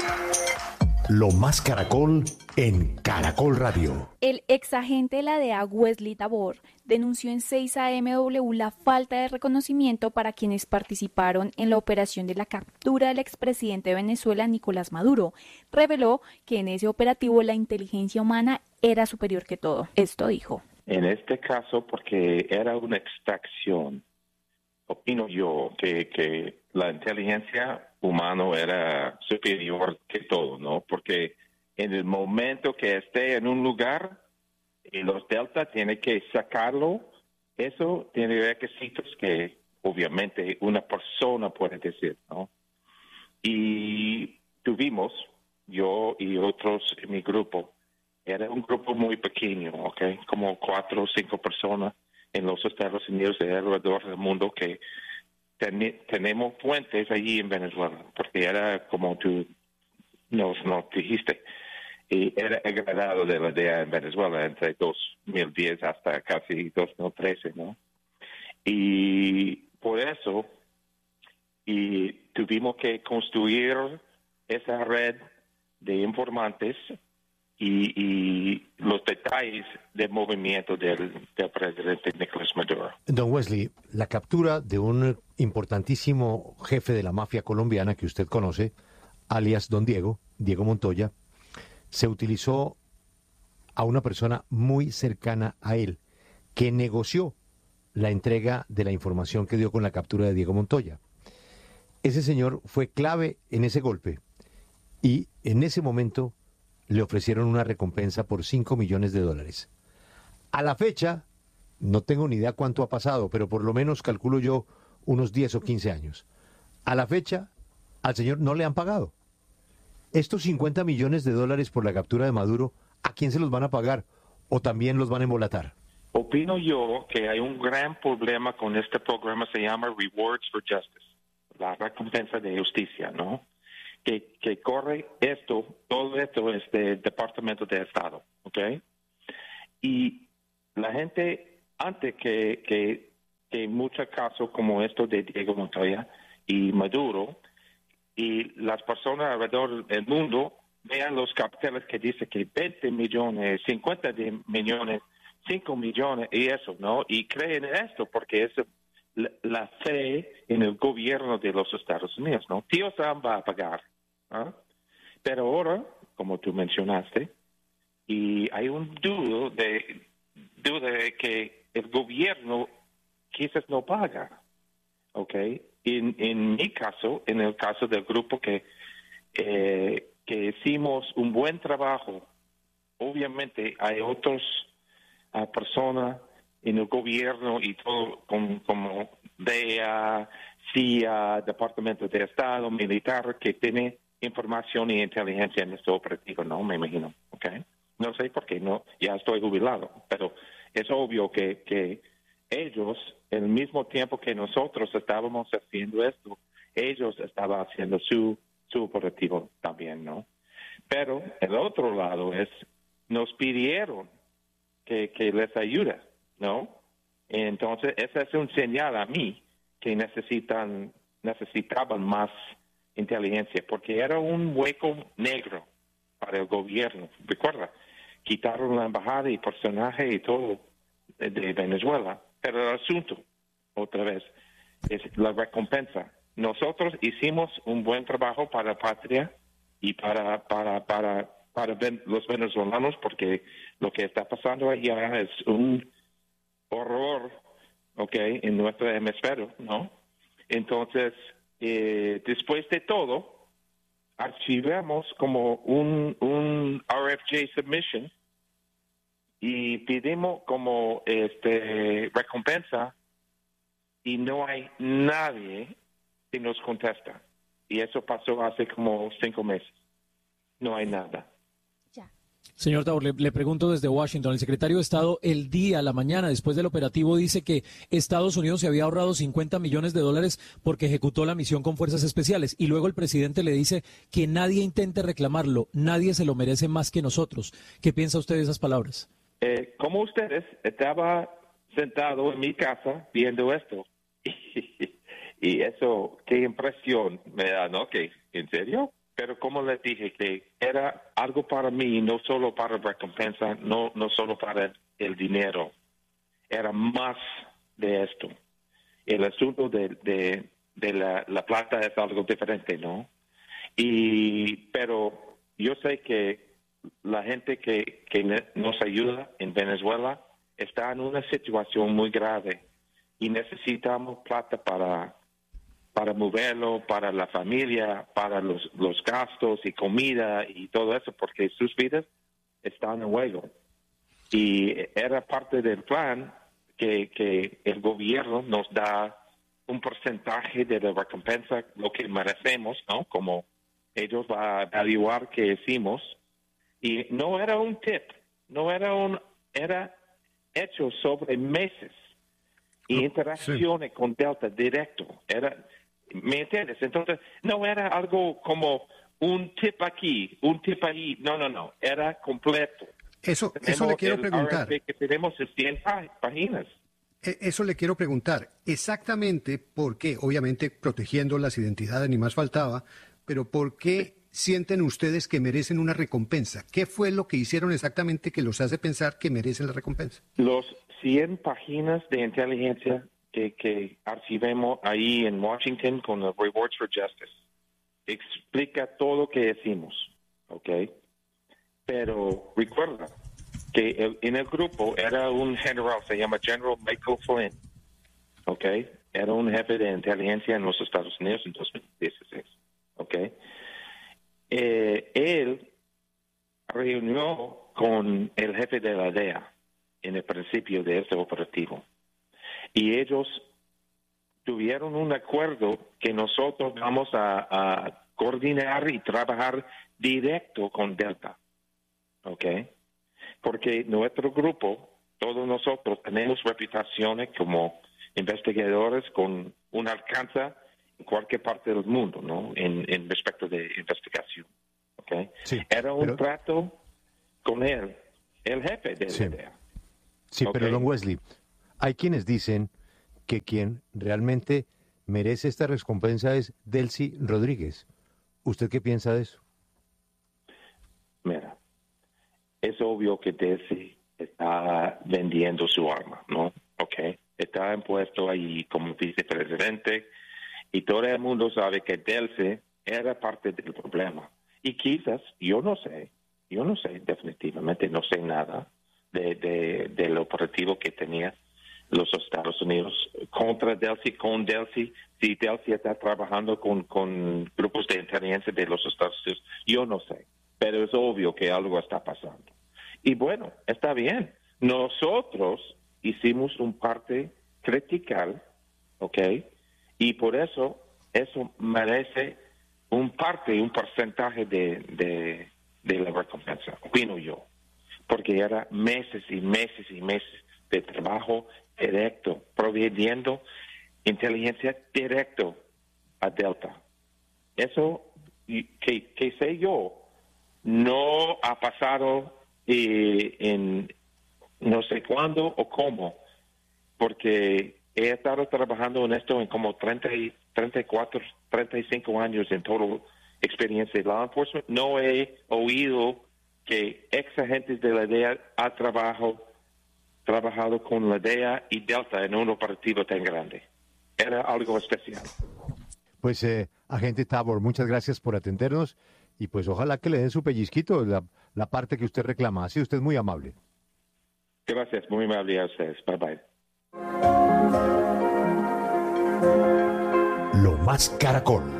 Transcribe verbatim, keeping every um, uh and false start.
Lo más Caracol en Caracol Radio. El exagente de la D E A, Wesley Tabor, denunció en seis A M W la falta de reconocimiento para quienes participaron en la operación de la captura del expresidente de Venezuela, Nicolás Maduro. Reveló que en ese operativo la inteligencia humana era superior que todo. Esto dijo. En este caso, porque era una extracción, opino yo que, que la inteligencia humana era superior que todo, ¿no? Porque en el momento que esté en un lugar y los Delta tienen que sacarlo, eso tiene requisitos que obviamente una persona puede decir, ¿no? Y tuvimos, yo y otros en mi grupo, era un grupo muy pequeño, ¿ok? Como cuatro o cinco personas en los Estados Unidos y alrededor del mundo que ten, tenemos fuentes allí en Venezuela, porque era como tú nos, nos dijiste, y era agregado de la D E A en Venezuela entre dos mil diez hasta casi dos mil trece, ¿no? Y por eso y tuvimos que construir esa red de informantes Y, y los detalles del movimiento del, del presidente Nicolás Maduro. Don Wesley, la captura de un importantísimo jefe de la mafia colombiana que usted conoce, alias Don Diego, Diego Montoya, se utilizó a una persona muy cercana a él, que negoció la entrega de la información que dio con la captura de Diego Montoya. Ese señor fue clave en ese golpe y en ese momento le ofrecieron una recompensa por cinco millones de dólares. A la fecha, no tengo ni idea cuánto ha pasado, pero por lo menos calculo yo unos diez o quince años. A la fecha, al señor no le han pagado. Estos cincuenta millones de dólares por la captura de Maduro, ¿a quién se los van a pagar? ¿O también los van a embolatar? Opino yo que hay un gran problema con este programa, se llama Rewards for Justice, la recompensa de justicia, ¿no? Que, que corre esto, todo esto es del Departamento de Estado, ¿ok? Y la gente, antes que, que, que en muchos casos como esto de Diego Montoya y Maduro, y las personas alrededor del mundo vean los carteles que dicen que veinte millones, cincuenta millones, cinco millones y eso, ¿no? Y creen en esto porque es la, la fe en el gobierno de los Estados Unidos, ¿no? Tío Sam va a pagar. ¿Ah? Pero ahora, como tú mencionaste, y hay un dudo de, duda de que el gobierno quizás no paga, ¿ok? En, en mi caso, en el caso del grupo que, eh, que hicimos un buen trabajo, obviamente hay otras uh, personas en el gobierno y todo como, como D E A, C I A, Departamento de Estado, Militar, que tiene información y inteligencia en este operativo, no me imagino, ¿ok? No sé por qué, no, ya estoy jubilado, pero es obvio que, que ellos, en el mismo tiempo que nosotros estábamos haciendo esto, ellos estaban haciendo su, su operativo también, ¿no? Pero el otro lado es, nos pidieron que, que les ayude, ¿no? Entonces, ese es un señal a mí que necesitan, necesitaban más inteligencia, porque era un hueco negro para el gobierno. Recuerda, quitaron la embajada y personaje y todo de, de Venezuela, pero el asunto, otra vez, es la recompensa. Nosotros hicimos un buen trabajo para la patria y para, para, para, para los venezolanos, porque lo que está pasando allá es un horror, ¿ok?, en nuestro hemisferio, ¿no? Entonces, Eh, después de todo, archivamos como un, un R F J submission y pedimos como este recompensa y no hay nadie que nos contesta. Y eso pasó hace como cinco meses. No hay nada. Señor Tabor, le, le pregunto desde Washington, el secretario de Estado el día, la mañana, después del operativo, dice que Estados Unidos se había ahorrado cincuenta millones de dólares porque ejecutó la misión con fuerzas especiales. Y luego el presidente le dice que nadie intente reclamarlo, nadie se lo merece más que nosotros. ¿Qué piensa usted de esas palabras? Eh, como ustedes, estaba sentado en mi casa viendo esto. Y eso, qué impresión me da, ¿no? Que, ¿en serio? pero como les dije, que era algo para mí, no solo para recompensa, no, no solo para el dinero, era más de esto. El asunto de, de, de la, la plata es algo diferente, ¿no? Y, pero yo sé que la gente que, que nos ayuda en Venezuela está en una situación muy grave y necesitamos plata para, para moverlo, para la familia, para los, los gastos y comida y todo eso, porque sus vidas están en juego. Y era parte del plan que, que el gobierno nos da un porcentaje de la recompensa, lo que merecemos, ¿no? Como ellos van a evaluar qué hicimos. Y no era un tip, no era un, era hecho sobre meses y interacciones sí. con Delta directo. Era, ¿me entiendes? Entonces, no era algo como un tip aquí, un tip ahí. No, no, no. Era completo. Eso, eso le quiero preguntar. Que tenemos cien páginas. Eso le quiero preguntar. Exactamente por qué, obviamente protegiendo las identidades, ni más faltaba, pero ¿por qué sienten ustedes que merecen una recompensa? ¿Qué fue lo que hicieron exactamente que los hace pensar que merecen la recompensa? Los cien páginas de inteligencia que, que archivemos ahí en Washington con los Rewards for Justice explica todo lo que hicimos, ¿ok? Pero recuerda que el, en el grupo era un general, se llama General Michael Flynn, ¿ok? Era un jefe de inteligencia en los Estados Unidos en dos mil dieciséis, ¿ok? Eh, él reunió con el jefe de la D E A en el principio de este operativo y ellos tuvieron un acuerdo que nosotros vamos a, a coordinar y trabajar directo con Delta, ¿ok? Porque nuestro grupo, todos nosotros tenemos reputaciones como investigadores con un alcance en cualquier parte del mundo, ¿no? En, en respecto de investigación, ¿ok? Sí, Era un pero... trato con él, el jefe de sí. la D E A. Sí, ¿okay? pero don Wesley, hay quienes dicen que quien realmente merece esta recompensa es Delcy Rodríguez. ¿Usted qué piensa de eso? Mira, es obvio que Delcy está vendiendo su arma, ¿no? Okay. Está impuesto ahí como vicepresidente y todo el mundo sabe que Delcy era parte del problema. Y quizás, yo no sé, yo no sé, definitivamente no sé nada de, de, del operativo que tenía los Estados Unidos contra Delcy, con Delcy, si Delcy está trabajando con, con grupos de inteligencia de los Estados Unidos, yo no sé, pero es obvio que algo está pasando. Y bueno, está bien. Nosotros hicimos un parte critical, ¿ok? Y por eso, eso merece un parte, un porcentaje de, de, de la recompensa, opino yo. Porque era meses y meses y meses de trabajo directo, proveyendo inteligencia directo a Delta. Eso, que, que sé yo, no ha pasado eh, en no sé cuándo o cómo, porque he estado trabajando en esto en como treinta, treinta y cuatro, treinta y cinco años en total experiencia de law enforcement. No he oído que ex agentes de la D E A han trabajado, trabajado con la D E A y Delta en un operativo tan grande. Era algo especial. Pues, eh, agente Tabor, muchas gracias por atendernos y pues ojalá que le den su pellizquito, la, la parte que usted reclama. Ha sido usted muy amable. Gracias, muy amable a ustedes. Bye bye. Lo más caracol.